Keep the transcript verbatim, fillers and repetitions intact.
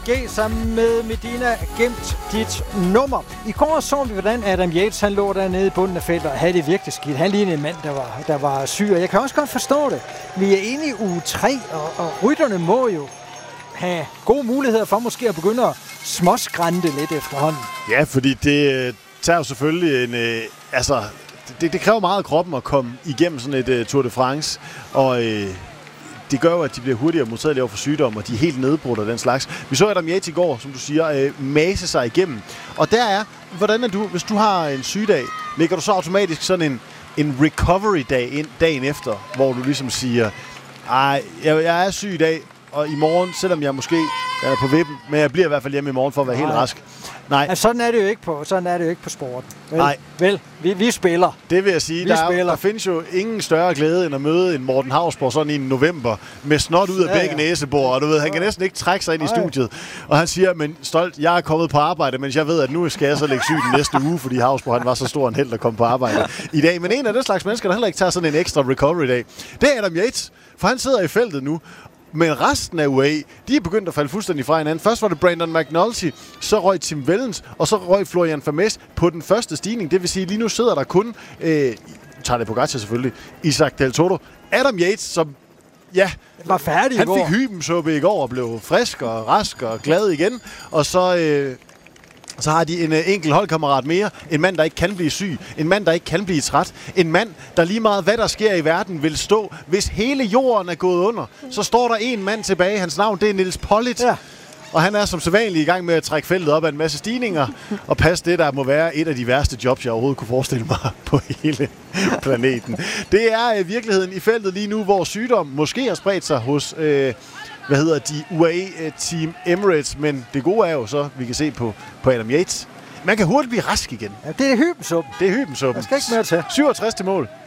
G sammen med Medina gemt dit nummer. I går så vi, hvordan Adam Yates han lå dernede i bunden af feltet og havde det virkelig skidt. Han lignede en mand, der var, der var syg, og jeg kan også godt forstå det. Vi er inde i uge tre, og, og rytterne må jo have gode muligheder for måske at begynde at småskrænte lidt efterhånden. Ja, fordi det tager jo selvfølgelig en... Øh, altså, det, det kræver meget af kroppen at komme igennem sådan et uh, Tour de France, og... Øh, det gør jo, at de bliver hurtigere modtagelige over for sygdom, og de er helt nedbrudt af den slags. Vi så Adam Yates i går, som du siger, øh, mase sig igennem. Og der er, hvordan er du, hvis du har en sygedag, lægger du så automatisk sådan en, en recovery-dag ind dagen efter, hvor du ligesom siger, ej, jeg, jeg er syg i dag, og i morgen, selvom jeg måske er på vippen, men jeg bliver i hvert fald hjemme i morgen for at være Nej. helt rask. Nej. Altså, sådan er det jo ikke på, sådan er det jo ikke på sport. Vel? Nej. Vel, vi, vi spiller. Det vil jeg sige. Der, er, der findes jo ingen større glæde end at møde en Morten Hausborg sådan i november med snot ud af ja, begge ja. næsebor, og du ved, han kan næsten ikke trække sig ind Nej. i studiet. Og han siger, men stolt, jeg er kommet på arbejde, mens jeg ved, at nu skal jeg så lægge syg den næste uge, fordi Hausborg han var så stor en held at komme på arbejde i dag. Men en af den slags mennesker, der heller ikke tager sådan en ekstra recovery-dag, det er Adam Yates, for han sidder i feltet nu. Men resten af U A E, de er begyndt at falde fuldstændig fra hinanden. Først var det Brandon McNulty, så røg Tim Wellens, og så røg Florian Vermees på den første stigning. Det vil sige, lige nu sidder der kun, øh, Tadej Pogačar selvfølgelig, Isaac Del Toro, Adam Yates, som, ja, var færdig han i går. fik hybensuppe i går og blev frisk og rask og glad igen. Og så... Øh, Så har de en uh, enkelt holdkammerat mere. En mand, der ikke kan blive syg. En mand, der ikke kan blive træt. En mand, der lige meget hvad der sker i verden, vil stå. Hvis hele jorden er gået under, så står der en mand tilbage. Hans navn, det er Niels Pollitt. Ja. Og han er som sædvanlig i gang med at trække feltet op af en masse stigninger. Og passe det, der må være et af de værste jobs, jeg overhovedet kunne forestille mig på hele planeten. Det er uh, virkeligheden i feltet lige nu, hvor sygdom måske har spredt sig hos... Uh, hvad hedder de, U A E-team Emirates, men det gode er jo så, vi kan se på, på Adam Yates. Man kan hurtigt blive rask igen. Ja, det er hybensuppen. Det er hybensuppen. Der skal ikke mere til. syvogtres til mål.